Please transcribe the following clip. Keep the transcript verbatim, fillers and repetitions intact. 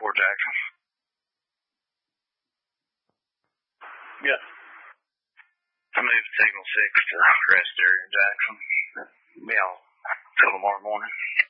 four, Jackson. Yeah. I moved Signal six to rest area, Jackson. Be all till tomorrow morning.